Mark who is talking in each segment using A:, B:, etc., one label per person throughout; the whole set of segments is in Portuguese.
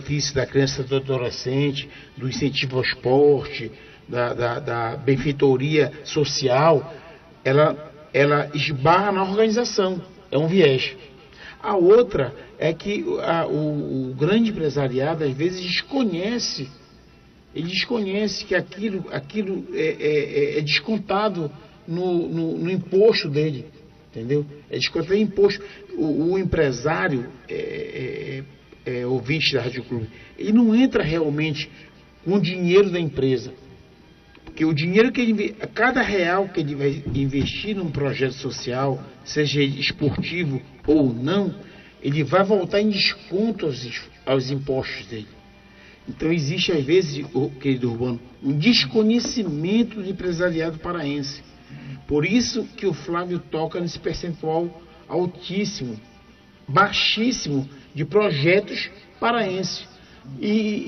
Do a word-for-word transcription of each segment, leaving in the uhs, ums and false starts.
A: benefício da criança e do adolescente, do incentivo ao esporte, da, da, da benfeitoria social, ela, ela esbarra na organização, é um viés. A outra é que a, o, o grande empresariado às vezes desconhece, ele desconhece que aquilo, aquilo é, é, é descontado no, no, no imposto dele, entendeu? É descontado em imposto. O, o empresário, é, é, é, ouvinte da Rádio Clube, ele não entra realmente com o dinheiro da empresa. Porque o dinheiro que ele, cada real que ele vai investir num projeto social, seja ele esportivo ou não, ele vai voltar em desconto aos, aos impostos dele. Então existe às vezes, querido Urbano, um desconhecimento do empresariado paraense. Por isso que o Flávio toca nesse percentual altíssimo, baixíssimo de projetos paraenses. E,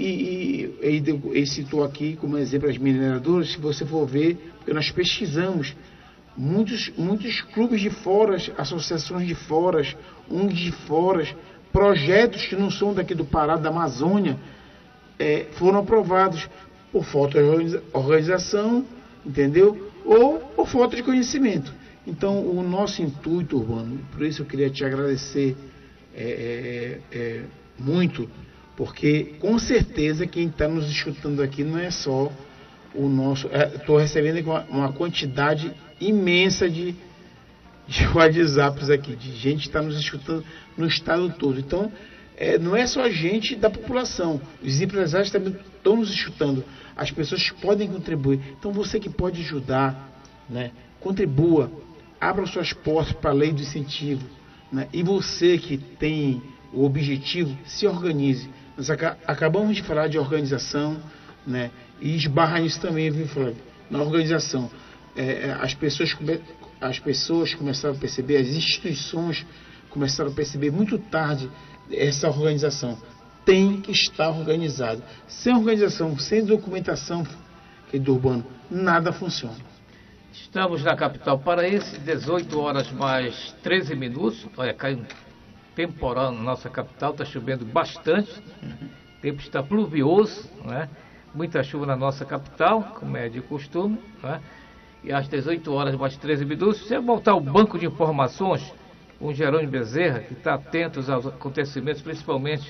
A: e, e ele citou aqui como exemplo as mineradoras. Se você for ver, porque nós pesquisamos muitos, muitos clubes de fora, associações de fora, O N Gs de fora, projetos que não são daqui do Pará, da Amazônia, é, foram aprovados por falta de organização, entendeu? Ou por falta de conhecimento. Então, o nosso intuito, Urbano, por isso eu queria te agradecer é, é, é, muito, porque com certeza quem está nos escutando aqui não é só o nosso... Estou é, recebendo uma, uma quantidade imensa de, de WhatsApps aqui, de gente que está nos escutando no estado todo. Então, é, não é só a gente da população, os empresários também estão nos escutando, as pessoas podem contribuir. Então, você que pode ajudar, né, contribua, abra suas portas para a lei do incentivo, né, e você que tem o objetivo, se organize. Nós ac acabamos de falar de organização, né, e esbarra nisso também, viu, Flávio? Na organização. É, as, pessoas come as pessoas começaram a perceber, as instituições começaram a perceber muito tarde essa organização. Tem que estar organizado. Sem organização, sem documentação do Urbano, nada funciona.
B: Estamos na capital paraense, dezoito horas mais treze minutos. Olha, caiu um temporal na nossa capital, está chovendo bastante. O tempo está pluvioso, né? Muita chuva na nossa capital, como é de costume, né? E às dezoito horas mais treze minutos, você vai voltar ao banco de informações com o Jerônimo Bezerra, que está atento aos acontecimentos, principalmente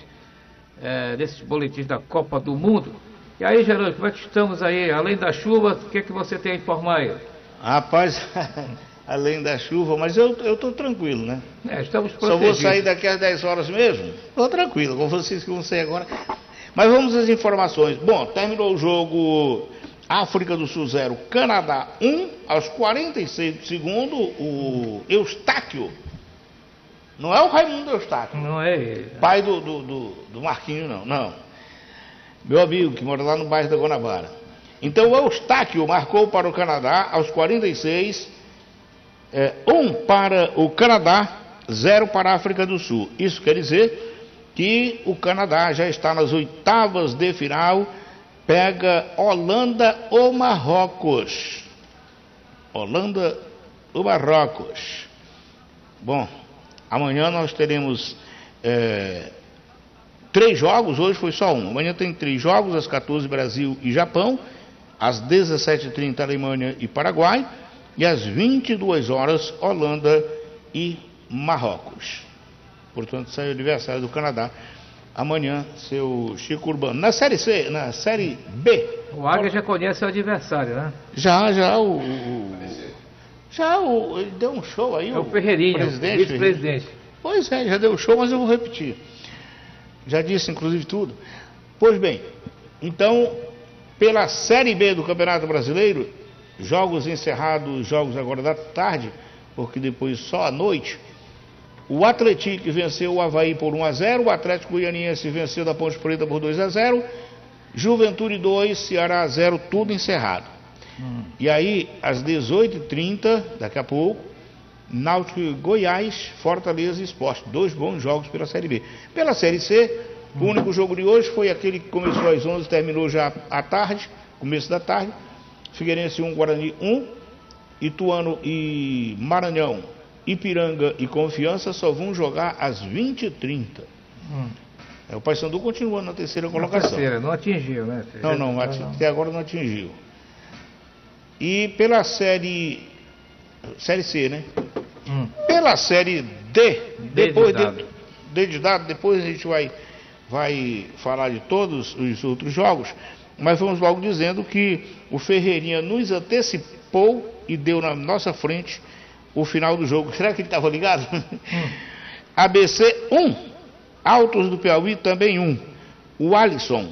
B: é, desses boletins da Copa do Mundo. E aí, Jerônimo, como é que estamos aí? Além da chuva, o que é que você tem a informar aí?
C: Rapaz, além da chuva, mas eu estou tranquilo, né?
B: É, estamos protegidos.
C: Só vou sair daqui às dez horas mesmo? Estou tranquilo, com vocês que vão sair agora. Mas vamos às informações. Bom, terminou o jogo África do Sul zero, Canadá um, aos quarenta e seis do segundo, o Eustáquio. Não é o Raimundo Eustáquio.
B: Não é ele.
C: Pai do, do, do, do Marquinho, não. Não. Meu amigo, que mora lá no bairro da Guanabara. Então o Eustáquio marcou para o Canadá aos quarenta e seis, é, um para o Canadá, zero para a África do Sul. Isso quer dizer que o Canadá já está nas oitavas de final, pega Holanda ou Marrocos. Holanda ou Marrocos. Bom, amanhã nós teremos é, três jogos, hoje foi só um. Amanhã tem três jogos, às quatorze, Brasil e Japão, às dezessete e trinta, Alemanha e Paraguai, e às vinte e duas horas, Holanda e Marrocos. Portanto, sai o aniversário do Canadá. Amanhã, seu Chico Urbano. Na Série C, na Série B...
B: O Águia já conhece o adversário, né?
C: Já, já, o... o já, o, ele deu um show aí,
B: é o,
C: o
B: Ferreirinho,
C: presidente.
B: vice-presidente.
C: Pois é, já deu um show, mas eu vou repetir. Já disse, inclusive, tudo. Pois bem, então, pela Série B do Campeonato Brasileiro, jogos encerrados, jogos agora da tarde, porque depois só à noite, o Atlético venceu o Avaí por um a zero, o Atlético Goianiense venceu da Ponte Preta por dois a zero, Juventude dois, Ceará zero, tudo encerrado. Hum. E aí, às dezoito e trinta, daqui a pouco, Náutico e Goiás, Fortaleza e Sport. Dois bons jogos pela Série B. Pela Série C, hum. o único jogo de hoje foi aquele que começou às onze, terminou já à tarde, começo da tarde. Figueirense um, Guarani um, Ituano e Maranhão, Ipiranga e Confiança só vão jogar às vinte e trinta. Hum. É, o Paysandu continua na terceira
B: Na
C: colocação.
B: terceira, não atingiu, né?
C: Não, não, até agora não atingiu. E pela série, série C, né?
B: Hum.
C: Pela série D, depois
B: de dado.
C: de, D de dado, depois a gente vai, vai falar de todos os outros jogos, mas vamos logo dizendo que o Ferreirinha nos antecipou e deu na nossa frente o final do jogo. Será que ele estava ligado? Hum. A B C um, Altos do Piauí também um. O Alisson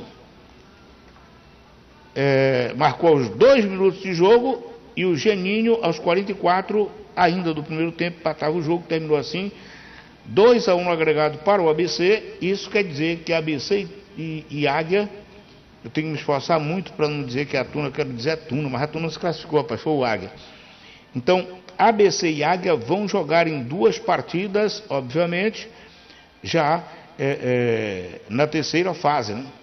C: é, marcou aos dois minutos de jogo e o Geninho aos quarenta e quatro ainda do primeiro tempo, empatava o jogo, terminou assim, dois a um no agregado para o A B C. Isso quer dizer que a A B C e, e Águia, eu tenho que me esforçar muito para não dizer que é a Tuna, eu quero dizer a Tuna, mas a Tuna se classificou, rapaz, foi o Águia. Então, A B C e Águia vão jogar em duas partidas, obviamente, já é, é, na terceira fase, né?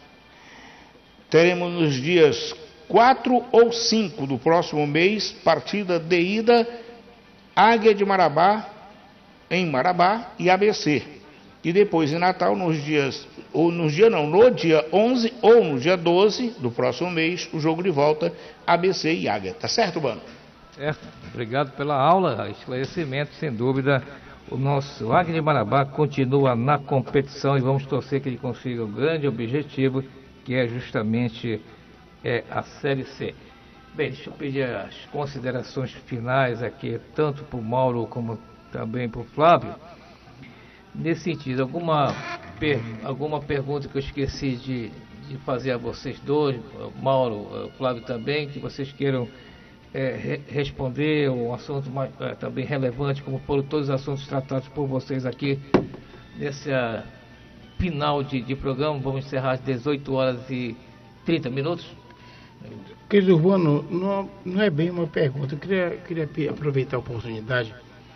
C: Teremos nos dias quatro ou cinco do próximo mês, partida de ida, Águia de Marabá, em Marabá, e A B C. E depois em Natal, nos dias, ou nos dias não, no dia onze ou no dia doze do próximo mês, o jogo de volta, A B C e Águia. Tá certo, Bano?
B: Certo. Obrigado pela aula, esclarecimento, sem dúvida. O nosso Águia de Marabá continua na competição e vamos torcer que ele consiga o grande objetivo, que é justamente é, a Série C. Bem, deixa eu pedir as considerações finais aqui, tanto para o Mauro como também para o Flávio. Nesse sentido, alguma, per, alguma pergunta que eu esqueci de, de fazer a vocês dois, Mauro, Flávio também, que vocês queiram é, re, responder, um assunto mais, é, também relevante, como foram todos os assuntos tratados por vocês aqui nesse uh, final de, de programa. Vamos encerrar às dezoito horas e trinta minutos.
A: Querido Urbano, não, não é bem uma pergunta. Eu queria, queria aproveitar a oportunidade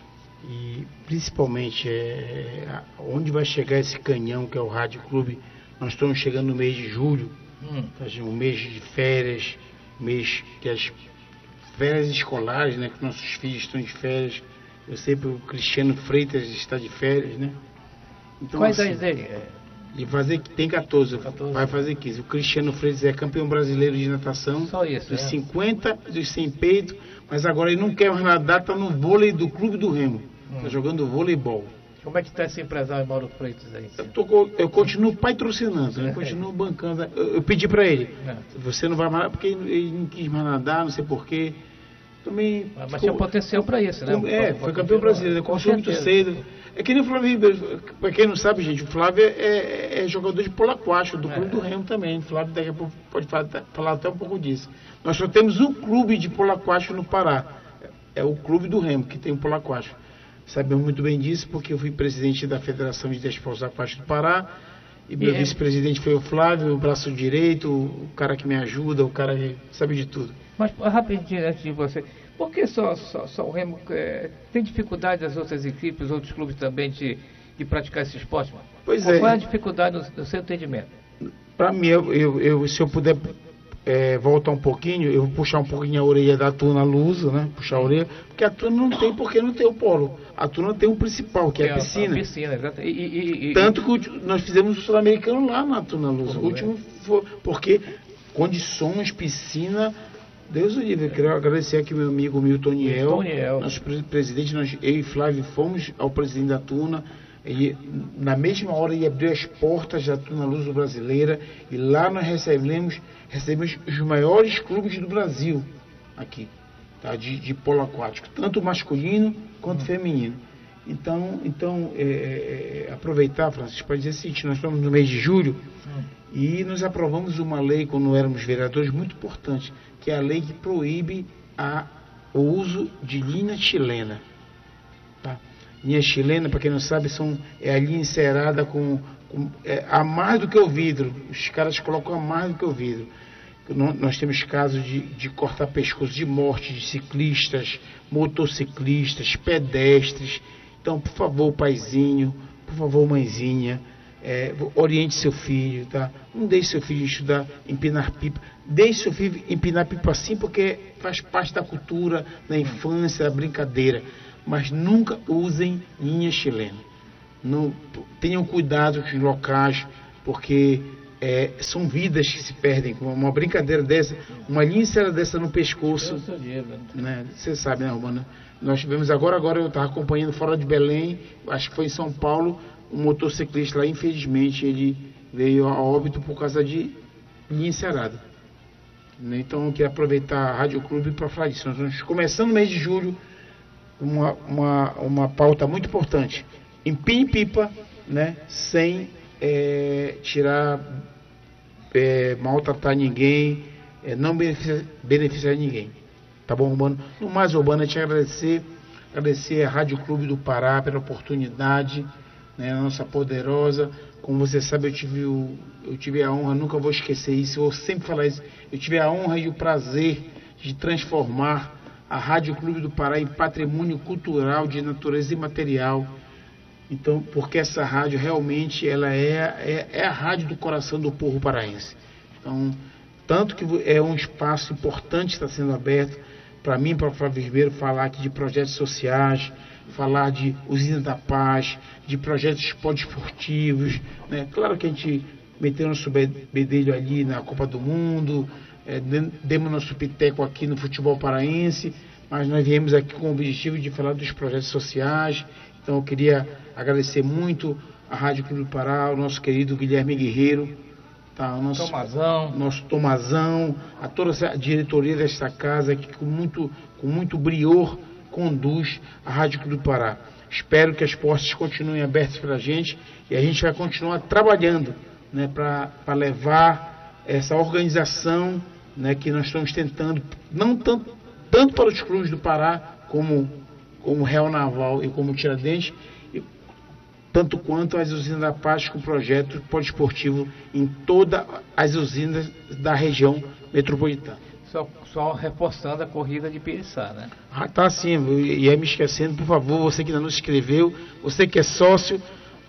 A: e principalmente é, onde vai chegar esse canhão que é o Rádio Clube. Nós estamos chegando no mês de julho, hum. um mês de férias, mês que as férias escolares, né, que nossos filhos estão de férias. Eu sei que o Cristiano Freitas está de férias, né?
B: Então, quais assim, dele?
A: E fazer, tem catorze, catorze, vai fazer quinze. O Cristiano Freitas é campeão brasileiro de natação.
B: Só isso,
A: dos
B: é.
A: cinquenta, dos cem peito, mas agora ele não quer mais nadar, está no vôlei do Clube do Remo. Está hum. jogando voleibol.
B: Como é que está esse empresário Mauro Freitas aí?
A: Eu, tô, eu continuo patrocinando, eu continuo bancando. Eu, eu pedi para ele, é. você não vai mais, porque ele não quis mais nadar, não sei porquê. Também.
B: Mas ficou, tinha potencial para isso, né?
A: É, foi campeão brasileiro, começou muito cedo. É que nem o Flávio Ribeiro, para quem não sabe, gente, o Flávio é, é, é jogador de polo aquático, do é. Clube do Remo também. O Flávio daqui a pouco pode falar, falar até um pouco disso. Nós só temos um clube de polo aquático no Pará, é o Clube do Remo, que tem o polo aquático. Sabemos muito bem disso, porque eu fui presidente da Federação de Desportos Aquáticos do Pará, e meu e vice-presidente é... foi o Flávio, o braço direito, o cara que me ajuda, o cara que sabe de tudo.
B: Mas, rapidinho, antes de você, por que só, só, só o Remo é, tem dificuldade das outras equipes, os outros clubes também de, de praticar esse esporte? Mano?
A: Pois
B: Qual
A: é.
B: Qual é a dificuldade no, no seu entendimento?
A: Para mim, eu, eu, eu, se eu puder é, voltar um pouquinho, eu vou puxar um pouquinho a orelha da Tuna Luso, né? Puxar a orelha, porque a Tuna não tem, porque não tem o polo. A Tuna tem um principal, que é, é a piscina.
B: A piscina, exato. E, e, e,
A: Tanto que nós fizemos o Sul-Americano lá na Tuna Luso. O último foi, porque condições, piscina... Deus o livre, eu quero agradecer aqui meu amigo Milton Niel, nosso presidente, nós, eu e Flávio fomos ao presidente da Tuna, e na mesma hora ele abriu as portas da Tuna Luso brasileira, e lá nós recebemos, recebemos os maiores clubes do Brasil, aqui, tá, de, de polo aquático, tanto masculino quanto hum. feminino. Então, então é, é, aproveitar, Francisco, para dizer o seguinte, nós estamos no mês de julho, hum. e nós aprovamos uma lei, quando éramos vereadores, muito importante, que é a lei que proíbe a, o uso de linha chilena. Tá? Linha chilena, para quem não sabe, são, é a linha encerada com, com é, a mais do que o vidro. Os caras colocam a mais do que o vidro. Nós temos casos de, de cortar pescoço, de morte de ciclistas, motociclistas, pedestres. Então, por favor, paizinho, por favor, mãezinha, É, oriente seu filho, tá? Não deixe seu filho estudar, empinar pipa. Deixe seu filho empinar pipa assim, porque faz parte da cultura, da infância, da brincadeira. Mas nunca usem linha chilena. Não, tenham cuidado com os locais, porque é, são vidas que se perdem com uma brincadeira dessa, uma linha dessa no pescoço, né? Você sabe, né, Romano? Nós tivemos agora, agora eu estava acompanhando fora de Belém, acho que foi em São Paulo, um motociclista lá, infelizmente, ele veio a óbito por causa de linha encerada. Então eu queria aproveitar a Rádio Clube para falar disso. Nós estamos começando no mês de julho, uma, uma, uma pauta muito importante. Empine pipa, né, sem é, tirar, é, maltratar ninguém, é, não beneficiar, beneficiar ninguém. Tá bom, Romano? No mais, Urbano, eu te agradecer, agradecer a Rádio Clube do Pará pela oportunidade, né, a nossa poderosa. Como você sabe, eu tive, o, eu tive a honra, nunca vou esquecer isso, eu vou sempre falar isso, eu tive a honra e o prazer de transformar a Rádio Clube do Pará em patrimônio cultural de natureza imaterial. Então, porque essa rádio realmente ela é, é, é a rádio do coração do povo paraense. Então, tanto que é um espaço importante que está sendo aberto para mim, para o Flávio Ribeiro, falar aqui de projetos sociais, falar de usina da paz, de projetos poliesportivos, né? Claro que a gente meteu nosso bedelho ali na Copa do Mundo, é, demos nosso piteco aqui no futebol paraense, mas nós viemos aqui com o objetivo de falar dos projetos sociais. Então eu queria agradecer muito a Rádio Clube do Pará, o nosso querido Guilherme Guerreiro, tá, o nosso Tomazão, nosso Tomazão, a toda a diretoria desta casa que com muito, com muito brio conduz a Rádio Clube do Pará. Espero que as portas continuem abertas para a gente e a gente vai continuar trabalhando, né, para levar essa organização, né, que nós estamos tentando, não tanto, tanto para os clubes do Pará, como, como Real Naval e como Tiradentes, e tanto quanto as usinas da paz com projeto poliesportivo em todas as usinas da região metropolitana.
B: Só, só reforçando a corrida de Piriçá, né?
A: Ah, tá sim, eu ia me esquecendo, por favor, você que ainda não se inscreveu, você que é sócio,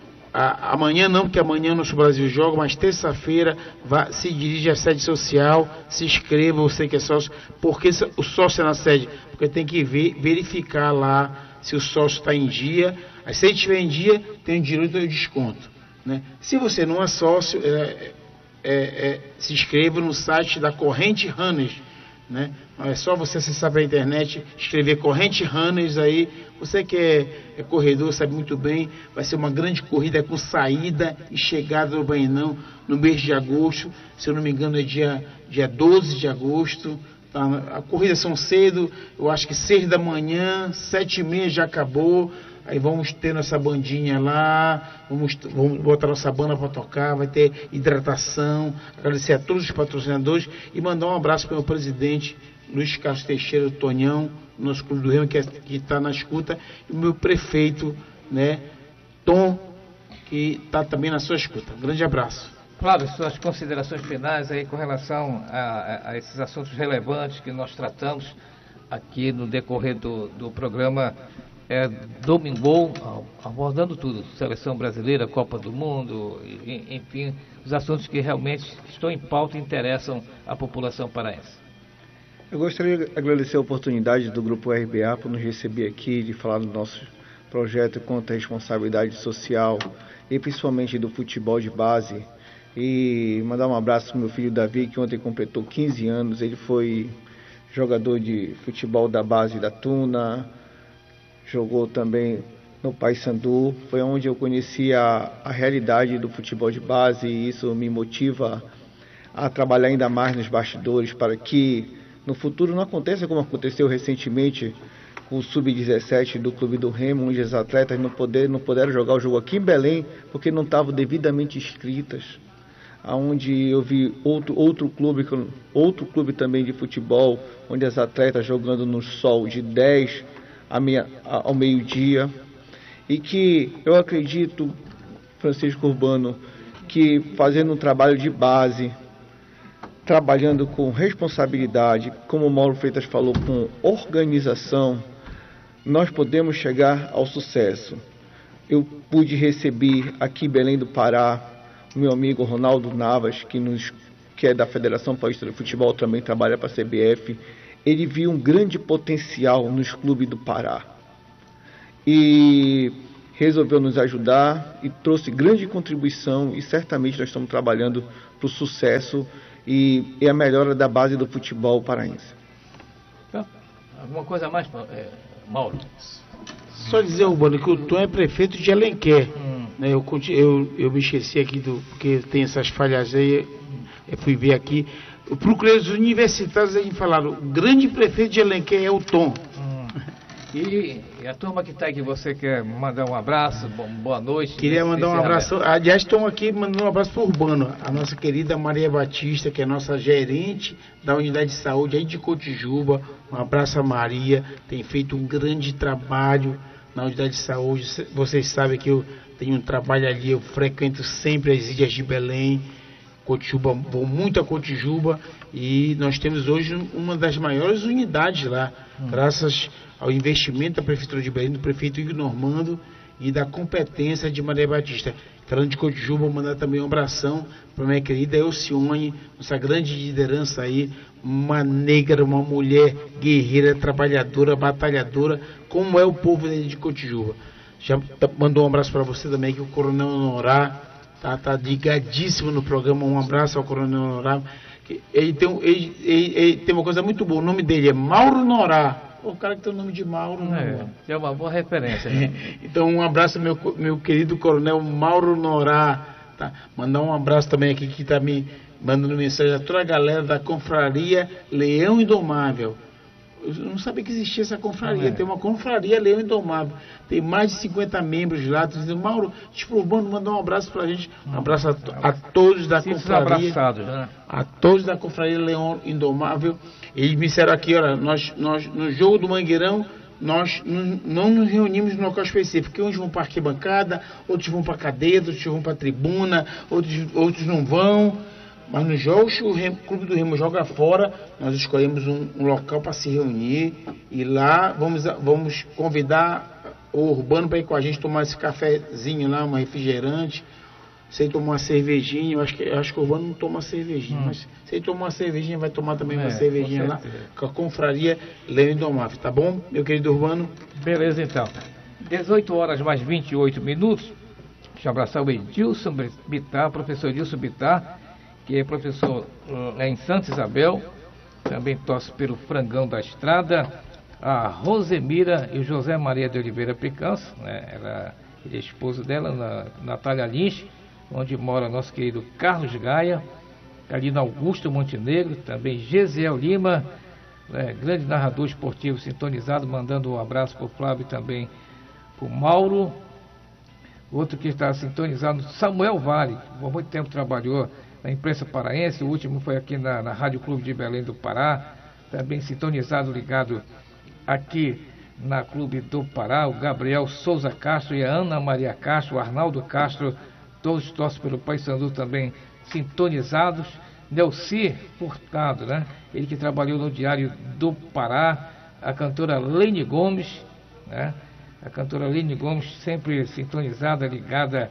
A: a, amanhã não, porque amanhã o nosso Brasil joga, mas terça-feira se dirige à sede social, se inscreva, você que é sócio. Por que o sócio é na sede? Porque tem que ver, verificar lá se o sócio está em dia, aí se ele estiver em dia, tem direito ao desconto, né? Se você não é sócio, é, é, é, se inscreva no site da Corrente Runners, né? É só você acessar pela internet, escrever Corrente Runners aí. Você que é, é corredor sabe muito bem, vai ser uma grande corrida com saída e chegada do Bainão no mês de agosto, se eu não me engano é dia, dia doze de agosto, tá? A corrida são cedo, eu acho que seis da manhã, sete e meia já acabou. Aí vamos ter nossa bandinha lá, vamos, vamos botar nossa banda para tocar, vai ter hidratação, agradecer a todos os patrocinadores e mandar um abraço para o meu presidente, Luiz Carlos Teixeira do Tonhão, nosso Clube do Remo, que está na escuta, e o meu prefeito, né, Tom, que está também na sua escuta. Um grande abraço.
B: Flávio, suas considerações finais aí com relação a, a, a esses assuntos relevantes que nós tratamos aqui no decorrer do, do programa. É, Domingo, abordando tudo, Seleção Brasileira, Copa do Mundo, enfim, os assuntos que realmente estão em pauta e interessam a população paraense.
D: Eu gostaria de agradecer a oportunidade do Grupo R B A por nos receber aqui, de falar do nosso projeto contra a responsabilidade social e principalmente do futebol de base. E mandar um abraço para o meu filho Davi, que ontem completou quinze anos, ele foi jogador de futebol da base da Tuna, jogou também no Paysandu, foi onde eu conheci a, a realidade do futebol de base e isso me motiva a trabalhar ainda mais nos bastidores para que no futuro não aconteça como aconteceu recentemente com o sub dezessete do Clube do Remo, onde os atletas não, poder, não puderam jogar o jogo aqui em Belém porque não estavam devidamente inscritas, onde eu vi outro, outro, clube, outro clube também de futebol, onde as atletas jogando no sol de dez ao meio-dia, e que eu acredito, Francisco Urbano, que fazendo um trabalho de base, trabalhando com responsabilidade, como o Mauro Freitas falou, com organização, nós podemos chegar ao sucesso. Eu pude receber aqui em Belém do Pará o meu amigo Ronaldo Navas, que, nos, que é da Federação Paulista de Futebol, também trabalha para a C B F. Ele viu um grande potencial nos clubes do Pará. E resolveu nos ajudar e trouxe grande contribuição, e certamente nós estamos trabalhando para o sucesso e, e a melhora da base do futebol paraense.
B: Então, alguma coisa mais, é, Mauro?
A: Só dizer, Urbano, que o Tom é prefeito de Alenquer.
B: Hum.
A: Né, eu, eu, eu me esqueci aqui, do, porque tem essas falhas aí, eu fui ver aqui. Eu procurei os universitários e falaram, o grande prefeito de Alenquer é o Tom.
B: Hum. E, e a turma que está aqui, você quer mandar um abraço, bom, boa noite?
A: Queria mandar um abraço, aliás, estão aqui mandando um abraço para o Urbano, a nossa querida Maria Batista, que é nossa gerente da unidade de saúde aí de Cotijuba. Um abraço a Maria, tem feito um grande trabalho na unidade de saúde. Vocês sabem que eu tenho um trabalho ali, eu frequento sempre as ilhas de Belém, Cotijuba, vou muito a Cotijuba, e nós temos hoje uma das maiores unidades lá, hum. graças ao investimento da Prefeitura de Belém, do prefeito Igor Normando e da competência de Maria Batista. Falando de Cotijuba, vou mandar também um abração para minha querida Elcione, nossa grande liderança aí, uma negra, uma mulher guerreira, trabalhadora, batalhadora, como é o povo de Cotijuba. Já mandou um abraço para você também, que o Coronel Honorá tá, tá ligadíssimo no programa. Um abraço ao Coronel Honorá. Ele tem, ele, ele, ele tem uma coisa muito boa, o nome dele é Mauro Norá. O cara que tem o nome de Mauro.
B: É, é uma boa referência. Né?
A: Então, um abraço, meu, meu querido Coronel Mauro Norá. Tá? Mandar um abraço também aqui, que está me mandando mensagem a toda a galera da Confraria Leão Indomável. Eu não sabia que existia essa confraria. É. Tem uma confraria Leão Indomável. Tem mais de cinquenta membros lá. Dizendo, Mauro, Urbano, mandar um abraço pra gente. Um abraço a, a todos da
B: Sim,
A: confraria.
B: Né?
A: A todos da confraria Leão Indomável. Eles me disseram aqui, olha, nós, nós no jogo do Mangueirão, nós não, não nos reunimos no local específico, porque uns vão para arquibancada, outros vão para cadeia, outros vão para tribuna, outros, outros não vão. Mas nos jogos, o Remo, Clube do Remo joga fora, nós escolhemos um, um local para se reunir, e lá vamos, vamos convidar o Urbano para ir com a gente tomar esse cafezinho lá, uma refrigerante, sem tomar uma cervejinha. Eu acho que, eu acho que o Urbano não toma cervejinha, hum. mas se ele tomar uma cervejinha, vai tomar também é, uma cervejinha com lá, com a confraria Leão Indomável, tá bom, meu querido Urbano? Beleza, então.
B: dezoito horas mais vinte e oito minutos, deixa eu abraçar o Edilson Bittar, professor Edilson Bittar, que é professor uh, em Santa Isabel, também torce pelo Frangão da Estrada, a Rosemira e o José Maria de Oliveira Picanço, né? Ela, ele é esposo dela, na, Natália Lins, onde mora nosso querido Carlos Gaia, ali na Augusto Montenegro, também Gesiel Lima, né? Grande narrador esportivo sintonizado, mandando um abraço para o Flávio e também para o Mauro. Outro que está sintonizado, Samuel Vale, que por muito tempo trabalhou na imprensa paraense, o último foi aqui na, na Rádio Clube de Belém do Pará, também sintonizado, ligado aqui na Clube do Pará, o Gabriel Souza Castro e a Ana Maria Castro, o Arnaldo Castro, todos torcem pelo Paysandu também sintonizados. Nelci Furtado, né? Ele que trabalhou no Diário do Pará, a cantora Lene Gomes, né? A cantora Lene Gomes sempre sintonizada, ligada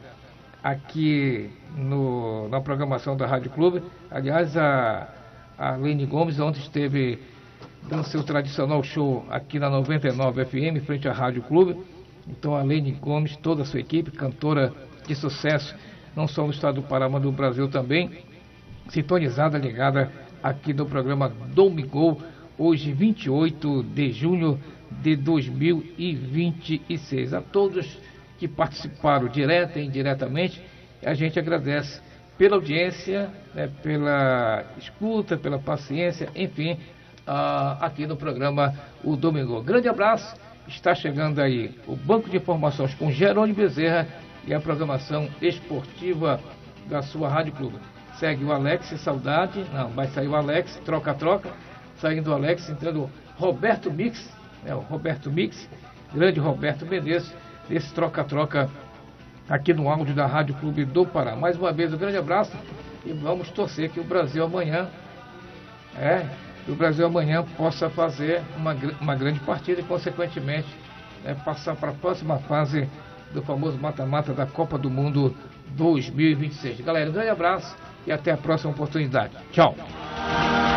B: aqui no, na programação da Rádio Clube. Aliás, a, a Lene Gomes ontem esteve dando seu tradicional show aqui na noventa e nove F M, frente à Rádio Clube. Então a Lene Gomes, toda a sua equipe, cantora de sucesso, não só no estado do Pará, mas no Brasil também, sintonizada, ligada aqui no programa Domingo, hoje vinte e oito de junho de dois mil e vinte e seis. A todos que participaram direta e indiretamente, a gente agradece pela audiência, né, pela escuta, pela paciência, enfim, uh, aqui no programa O Domingo. Grande abraço, está chegando aí o Banco de Informações com Jerônimo Bezerra e a programação esportiva da sua Rádio Clube. Segue o Alex, saudade, não, vai sair o Alex, troca-troca, saindo o Alex, entrando o Roberto Mix, né, o Roberto Mix, grande Roberto Menezes, desse troca-troca aqui no áudio da Rádio Clube do Pará. Mais uma vez, um grande abraço e vamos torcer que o Brasil amanhã, é, que o Brasil amanhã possa fazer uma, uma grande partida e, consequentemente, é, passar para a próxima fase do famoso mata-mata da Copa do Mundo dois mil e vinte e seis. Galera, um grande abraço e até a próxima oportunidade. Tchau!